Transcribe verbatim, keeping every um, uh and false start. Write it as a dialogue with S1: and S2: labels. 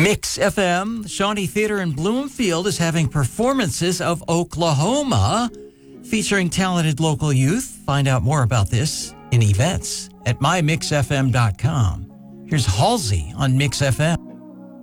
S1: Mix F M, the Shawnee Theater in Bloomfield, is having performances of Oklahoma featuring talented local youth. Find out more about this in events at my mix f m dot com. Here's Halsey on Mix F M.